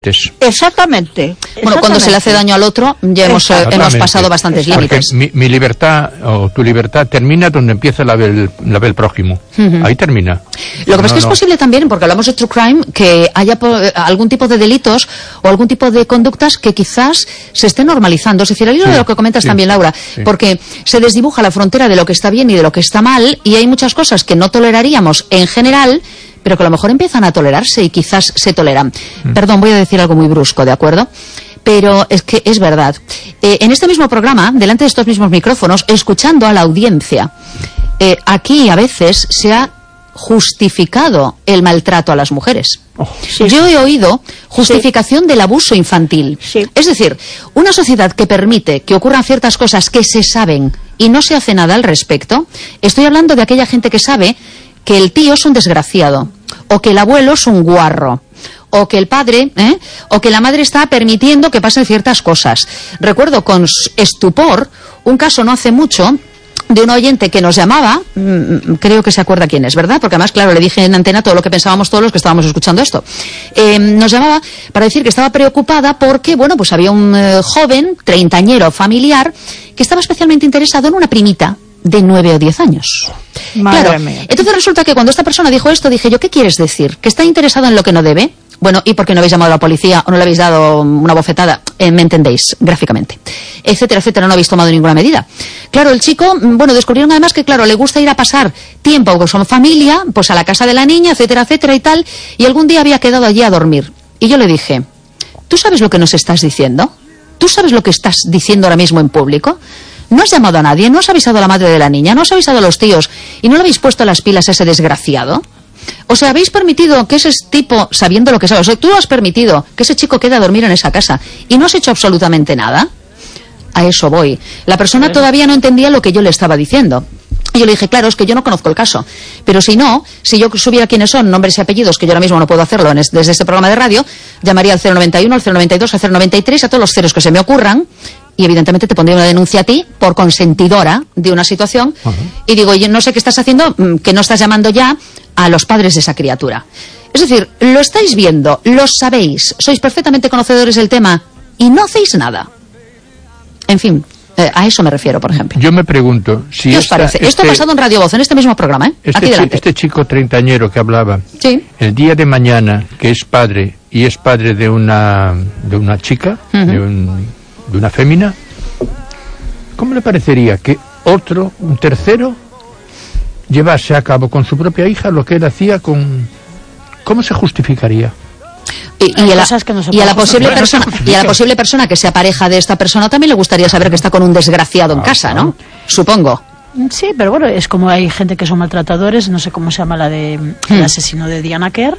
Exactamente. Bueno, cuando se le hace daño al otro, ya hemos pasado bastantes límites. Mi libertad o tu libertad termina donde empieza la del prójimo. Ahí termina. Lo que pasa es que es posible también, porque hablamos de true crime, que haya algún tipo de delitos o algún tipo de conductas que quizás se esté normalizando. Es decir, al hilo de lo que comentas también, Laura, porque se desdibuja la frontera de lo que está bien y de lo que está mal, y hay muchas cosas que no toleraríamos en general, pero que a lo mejor empiezan a tolerarse y quizás se toleran. Perdón, voy a decir algo muy brusco, ¿de acuerdo? Pero es que es verdad. En este mismo programa, delante de estos mismos micrófonos, escuchando a la audiencia, aquí a veces se ha justificado el maltrato a las mujeres. Yo he oído justificación del abuso infantil. Es decir, una sociedad que permite que ocurran ciertas cosas que se saben y no se hace nada al respecto. Estoy hablando de aquella gente que sabe que el tío es un desgraciado, o que el abuelo es un guarro, o que el padre, o que la madre está permitiendo que pasen ciertas cosas. Recuerdo con estupor un caso no hace mucho de un oyente que nos llamaba, creo que se acuerda quién es, ¿verdad? Porque además, claro, le dije en antena todo lo que pensábamos todos los que estábamos escuchando esto. Nos llamaba para decir que estaba preocupada porque, bueno, pues había un joven, treintañero, familiar, que estaba especialmente interesado en una primita de 9 o 10 años. Madre mía. Entonces resulta que cuando esta persona dijo esto, dije yo, ¿qué quieres decir? ¿Que está interesado en lo que no debe? Bueno, ¿y por qué no habéis llamado a la policía o no le habéis dado una bofetada? Me entendéis, gráficamente. Etcétera, etcétera, no habéis tomado ninguna medida. Claro, el chico, bueno, descubrieron además que, claro, le gusta ir a pasar tiempo con su familia, pues a la casa de la niña, etcétera, etcétera y tal, y algún día había quedado allí a dormir. Y yo le dije, ¿tú sabes lo que nos estás diciendo? ¿Tú sabes lo que estás diciendo ahora mismo en público? No has llamado a nadie, no has avisado a la madre de la niña, no has avisado a los tíos y no le habéis puesto las pilas a ese desgraciado. O sea, habéis permitido que ese tipo, sabiendo lo que sabe, o sea, tú has permitido que ese chico quede a dormir en esa casa y no has hecho absolutamente nada. A eso voy. La persona todavía no entendía lo que yo le estaba diciendo. Y yo le dije, claro, es que yo no conozco el caso. Pero si yo supiera quiénes son, nombres y apellidos, que yo ahora mismo no puedo hacerlo desde este programa de radio, llamaría al 091, al 092, al 093, a todos los ceros que se me ocurran. Y evidentemente te pondría una denuncia a ti por consentidora de una situación. Y digo, yo no sé qué estás haciendo, que no estás llamando ya a los padres de esa criatura. Es decir, lo estáis viendo, lo sabéis, sois perfectamente conocedores del tema y no hacéis nada. En fin, a eso me refiero, por ejemplo. Yo me pregunto si ¿qué os parece? Esto ha pasado en Radio Voz, en este mismo programa, aquí delante. Este chico treintañero que hablaba, el día de mañana, que es padre, y es padre de una chica, de una fémina, ¿cómo le parecería que un tercero, llevase a cabo con su propia hija lo que él hacía con... ¿Cómo se justificaría? Y a la posible persona que sea pareja de esta persona también le gustaría saber que está con un desgraciado en casa, ¿no? Supongo. Sí, pero bueno, es como hay gente que son maltratadores, no sé cómo se llama el asesino de Diana Kerr,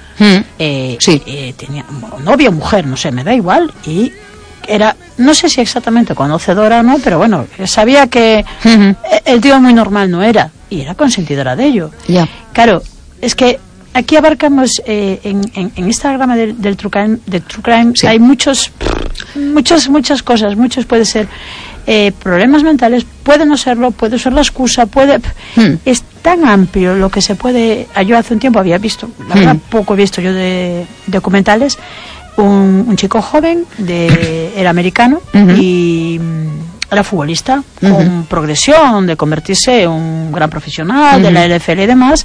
tenía novia o mujer, no sé, me da igual, y era, no sé si exactamente conocedora o no, pero bueno, sabía que el tío muy normal no era, y era consentidora de ello. Claro, es que aquí abarcamos en esta gama del True Crime hay muchas cosas, muchos puede ser problemas mentales, puede no serlo, puede ser la excusa, es tan amplio lo que se puede. Yo hace un tiempo había visto, la verdad poco he visto yo de documentales, un chico joven era americano y era futbolista con progresión de convertirse en un gran profesional de la NFL y demás.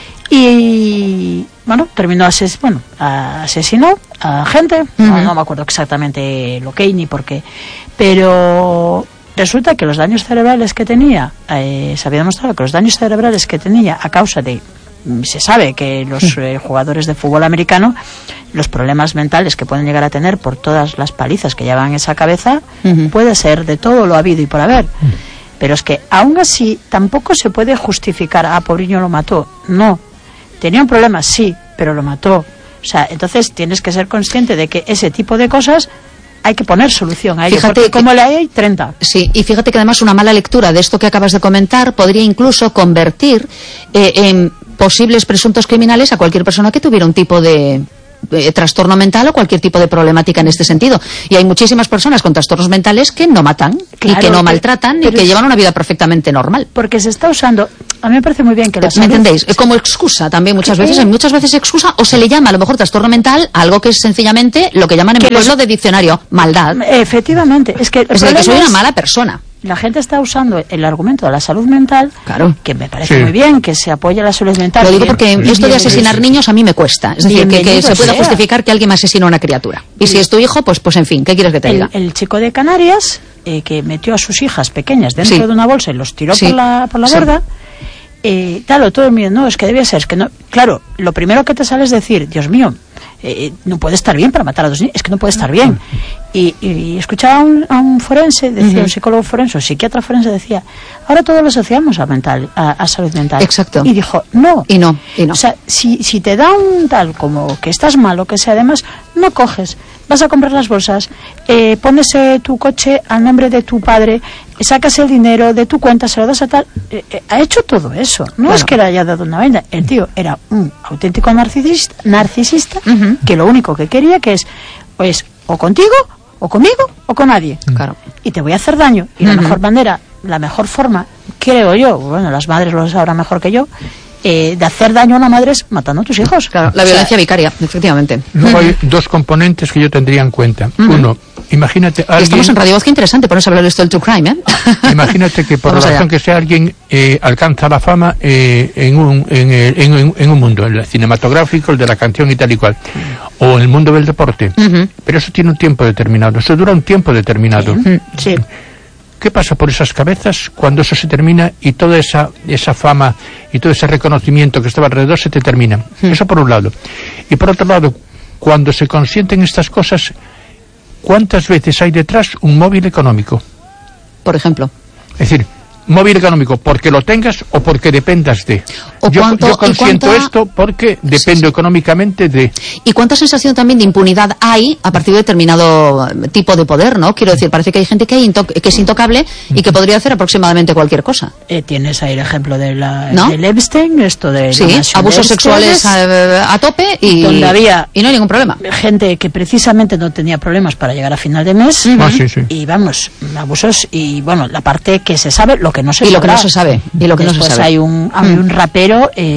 Y bueno, terminó asesinó a gente, no me acuerdo exactamente lo que ni por qué, pero resulta que los daños cerebrales que tenía, se había demostrado que los daños cerebrales que tenía a causa de, se sabe que los jugadores de fútbol americano, los problemas mentales que pueden llegar a tener por todas las palizas que llevan en esa cabeza, puede ser de todo lo habido y por haber. Pero es que aún así tampoco se puede justificar, pobreño lo mató, no. Tenía un problema, sí, pero lo mató. O sea, entonces tienes que ser consciente de que ese tipo de cosas hay que poner solución a ello. Fíjate, como la hay 30. Sí, y fíjate que además una mala lectura de esto que acabas de comentar podría incluso convertir en posibles presuntos criminales a cualquier persona que tuviera un tipo de trastorno mental o cualquier tipo de problemática en este sentido. Y hay muchísimas personas con trastornos mentales que no matan, claro, y que no maltratan y que llevan una vida perfectamente normal. Porque se está usando, a mí me parece muy bien que la salud... ¿Me entendéis? Como excusa también muchas veces, hay muchas veces excusa, o se le llama a lo mejor trastorno mental a algo que es sencillamente lo que llaman en mi pueblo de diccionario, maldad. Efectivamente. Es que soy una mala persona. La gente está usando el argumento de la salud mental, claro, que me parece muy bien, que se apoya la salud mental. Lo digo porque esto de asesinar niños a mí me cuesta. Es decir, que se pueda justificar que alguien me asesina a una criatura. Y si es tu hijo, pues en fin, ¿qué quieres que te diga? El chico de Canarias, que metió a sus hijas pequeñas dentro de una bolsa y los tiró por la borda, todo el mundo, no, es que debía ser, es que no. Claro, lo primero que te sale es decir, Dios mío, no puede estar bien para matar a 2 niños, es que no puede estar bien. Y escuchaba a un forense, decía, un psicólogo forense, un psiquiatra forense, decía, ahora todo lo asociamos a salud mental. Exacto. Y dijo, no. Y no. O sea, si te da un tal como que estás mal o que sea, además, no coges, vas a comprar las bolsas, pones tu coche al nombre de tu padre, sacas el dinero de tu cuenta, se lo das a tal, ha hecho todo eso. No es que le haya dado una vaina, el tío era un auténtico narcisista que lo único que quería que es, pues, o contigo, o conmigo, o con nadie. Claro. Y te voy a hacer daño. Y la mejor manera, la mejor forma, creo yo, bueno, las madres lo sabrán mejor que yo, de hacer daño a una madre es matando a tus hijos. Claro, la violencia vicaria, efectivamente. Luego hay 2 componentes que yo tendría en cuenta. Uno, imagínate alguien... Estamos en Radio Voz, qué interesante ponerse a hablar de esto del true crime, ¿eh? Imagínate que por la razón que sea alguien alcanza la fama en un mundo, el cinematográfico, el de la canción y tal y cual, o en el mundo del deporte, pero eso tiene un tiempo determinado, eso dura un tiempo determinado. Sí. ¿Qué pasa por esas cabezas cuando eso se termina y toda esa fama y todo ese reconocimiento que estaba alrededor se te termina? Eso por un lado. Y por otro lado, cuando se consienten estas cosas, ¿cuántas veces hay detrás un móvil económico? Por ejemplo. Es decir, móvil económico porque lo tengas o porque dependas de. Yo consiento esto porque dependo económicamente de. ¿Y cuánta sensación también de impunidad hay a partir de determinado tipo de poder, no? Quiero decir, parece que hay gente que es intocable y que podría hacer aproximadamente cualquier cosa. Tienes ahí el ejemplo del Epstein, esto de abusos sexuales a tope y no hay ningún problema. Gente que precisamente no tenía problemas para llegar a final de mes y vamos, abusos y bueno, la parte que se sabe, lo que no se sabe. Y lo que no se sabe. Y lo que no se sabe. Hay un rapero,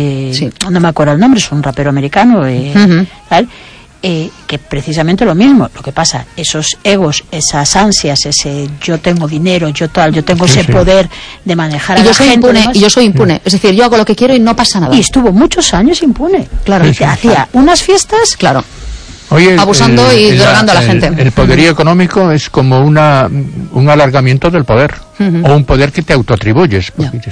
no me acuerdo el nombre, es un rapero americano, tal, que precisamente lo mismo. Lo que pasa, esos egos, esas ansias, ese yo tengo dinero, yo tengo ese poder de manejar a la gente. Y yo soy impune. Es decir, yo hago lo que quiero y no pasa nada. Y estuvo muchos años impune. Claro. Hacía unas fiestas. Claro. Oye, abusando y drogando a la gente. El poderío económico es como un alargamiento del poder, o un poder que te autoatribuyes.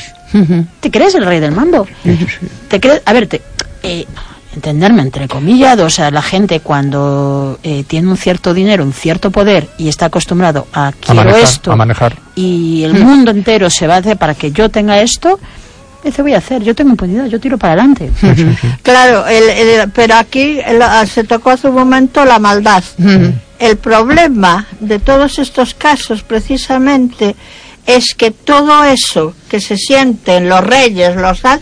¿Te crees el rey del mambo? ¿Te crees? A ver, entenderme entre comillas, o sea, la gente cuando tiene un cierto dinero, un cierto poder y está acostumbrado a manejar, y el mundo entero se va a hacer para que yo tenga esto. ¿Qué voy a hacer? Yo tengo impunidad, yo tiro para adelante. Claro, pero aquí se tocó hace un momento la maldad. El problema de todos estos casos, precisamente, es que todo eso que se sienten los reyes,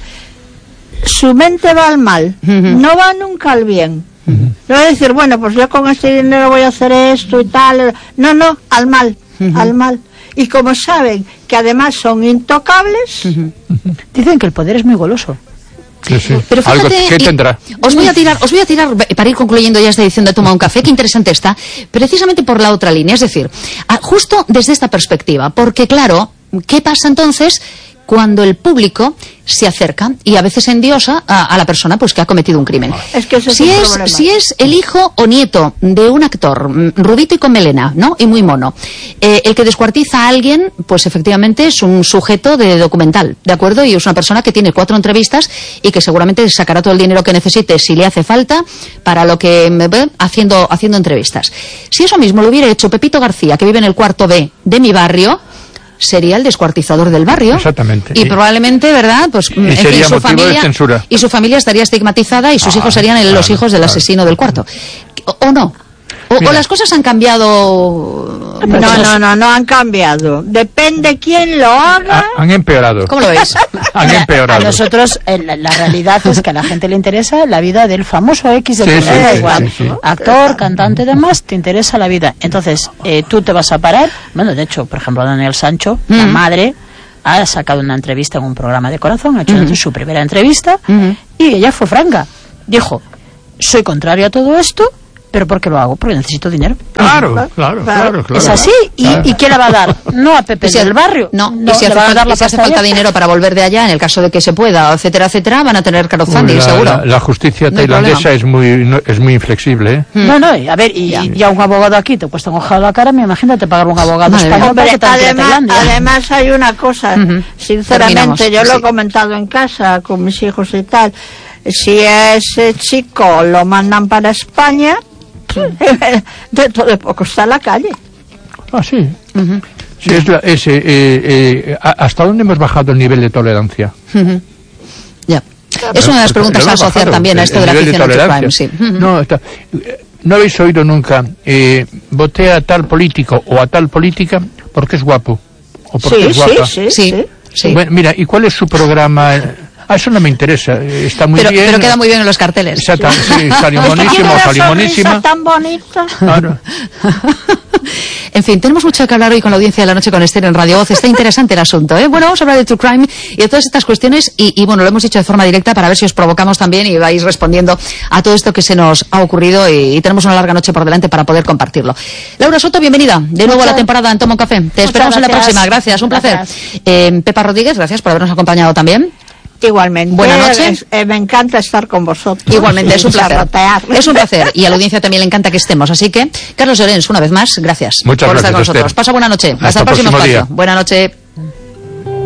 su mente va al mal, no va nunca al bien. No va a decir, bueno, pues yo con este dinero voy a hacer esto y tal. No, al mal, al mal. Y como saben que además son intocables, dicen que el poder es muy goloso. Sí. Pero fíjate, algo que tendrá. Os voy a tirar para ir concluyendo ya esta edición de Toma un Café, qué interesante está, precisamente por la otra línea, es decir, justo desde esta perspectiva, porque claro, ¿qué pasa entonces cuando el público se acerca y a veces endiosa a la persona pues que ha cometido un crimen? Es que si es el hijo o nieto de un actor rubito y con melena, ¿no? Y muy mono, el que descuartiza a alguien, pues efectivamente es un sujeto de documental, ¿de acuerdo? Y es una persona que tiene 4 entrevistas y que seguramente sacará todo el dinero que necesite si le hace falta para lo que haciendo entrevistas. Si eso mismo lo hubiera hecho Pepito García, que vive en el cuarto B de mi barrio, sería el descuartizador del barrio. Exactamente. Y probablemente, ¿verdad? Pues y sería motivo de censura. Y su familia estaría estigmatizada y sus hijos serían los hijos del asesino del cuarto. ¿O no? o las cosas han cambiado. No han cambiado. Depende quién lo haga. Han empeorado. ¿Cómo lo veis? Han empeorado. A nosotros la realidad es que a la gente le interesa la vida del famoso X de actor, cantante, demás, te interesa la vida. Entonces, tú te vas a parar. Bueno, de hecho, por ejemplo, Daniel Sancho, la madre, ha sacado una entrevista en un programa de Corazón, ha hecho su primera entrevista, y ella fue franca. Dijo, soy contrario a todo esto, pero ¿por qué lo hago? Porque necesito dinero. Claro. Es así. ¿Y quién le va a dar? No a Pepe del barrio. No, y si hace falta dinero para volver de allá, en el caso de que se pueda, etcétera, etcétera, van a tener crowdfunding, seguro. La justicia tailandesa es muy inflexible, ¿eh? No, a ver, y ya un abogado aquí te cuesta un ojo a la cara, imagínate pagar un abogado español para que te además hay una cosa, sinceramente, yo lo he comentado en casa con mis hijos y tal. Si ese chico lo mandan para España, dentro de poco está en la calle. Sí. Sí, ¿hasta dónde hemos bajado el nivel de tolerancia? Ya. Es una de las preguntas a asociar también a esto de la ficción true crime, sí. No habéis oído nunca, voté a tal político o a tal política porque es guapo o porque es guapa. Sí. Bueno, mira, ¿y cuál es su programa? Eso no me interesa, está muy bien. Pero queda muy bien en los carteles. Exacto, sí, salió monísima. Tan bonita. Claro. En fin, tenemos mucho que hablar hoy con la audiencia de la noche con Esther en Radio Voz. Está interesante el asunto, ¿eh? Bueno, vamos a hablar de True Crime y de todas estas cuestiones y bueno, lo hemos dicho de forma directa para ver si os provocamos también y vais respondiendo a todo esto que se nos ha ocurrido y tenemos una larga noche por delante para poder compartirlo. Laura Soto, bienvenida de nuevo a la temporada en Toma un Café. Te esperamos en la próxima. Gracias, un placer. Pepa Rodríguez, gracias por habernos acompañado también. Igualmente. Buenas noches. Me encanta estar con vosotros. Igualmente, es un placer. Es un placer. Y a la audiencia también le encanta que estemos. Así que, Carlos Llorens, una vez más, gracias por estar con nosotros. Esther. Pasa buena noche. Hasta el próximo espacio. Buena noche.